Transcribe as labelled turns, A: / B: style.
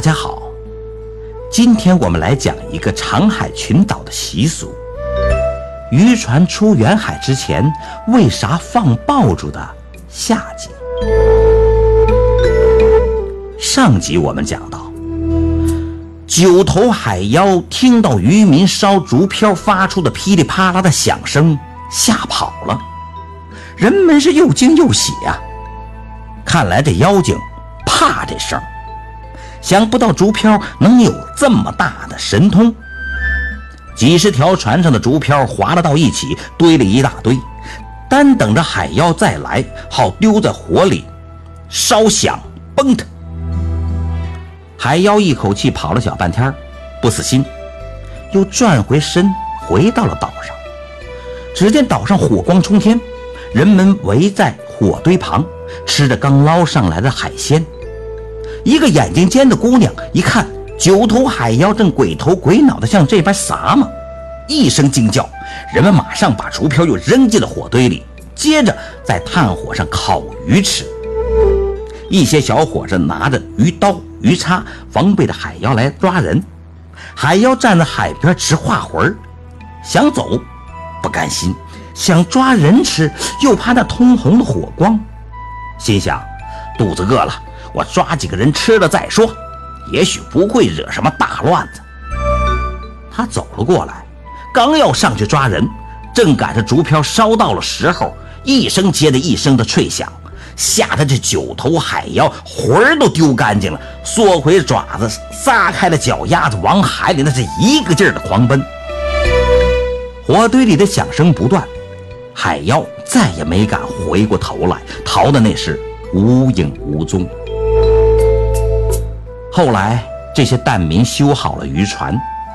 A: 家好，今天我们来讲一个长海群岛的习俗。渔船出远海之前，为啥放爆竹的下集。上集我们讲到，九头海妖听到渔民烧竹漂发出的噼里啪啦的响声，吓跑了。人们是又惊又喜啊，看来这妖精怕这声，想不到竹漂能有这么大的神通。几十条船上的竹漂划了到一起，堆了一大堆，单等着海妖再来，好丢在火里烧响，崩它。海妖一口气跑了小半天，不死心，又转回身回到了岛上。只见岛上火光冲天，人们围在火堆旁，吃着刚捞上来的海鲜。一个眼睛尖的姑娘一看九头海妖正鬼头鬼脑的向这边撒嘛，一声惊叫，人们马上把竹漂又扔进了火堆里，接着在炭火上烤鱼吃。一些小伙子拿着鱼刀鱼叉防备着海妖来抓人。海妖站在海边直画魂，想走不甘心，想抓人吃又怕那通红的火光，心想肚子饿了，我抓几个人吃了再说，也许不会惹什么大乱子。他走了过来，刚要上去抓人，正赶上竹漂烧到了时候，一声接着一声的脆响，吓得这九头海妖魂儿都丢干净了，缩回爪子，撒开了脚丫子，往海里那是一个劲儿的狂奔。火堆里的响声不断，海妖再也没敢回过头来，逃的那是无影无踪。后来这些难民修好了渔船，